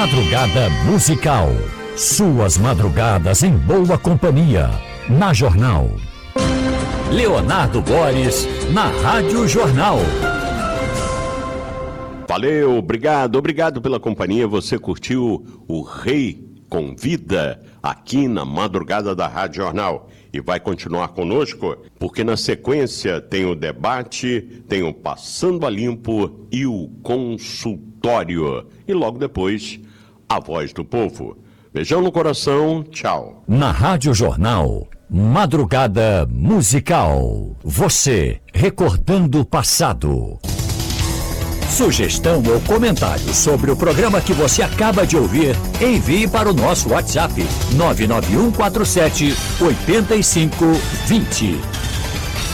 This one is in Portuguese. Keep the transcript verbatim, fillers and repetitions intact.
Madrugada musical. Suas madrugadas em boa companhia. Na Jornal. Leonardo Boris, na Rádio Jornal. Valeu, obrigado, obrigado pela companhia. Você curtiu o Rei Convida aqui na madrugada da Rádio Jornal. E vai continuar conosco, porque na sequência tem o debate, tem o Passando a Limpo e o consultório. E logo depois, a Voz do Povo. Beijão no coração, tchau. Na Rádio Jornal, Madrugada Musical. Você recordando o passado. Sugestão ou comentário sobre o programa que você acaba de ouvir, envie para o nosso WhatsApp nove nove um quatro sete oito cinco dois zero.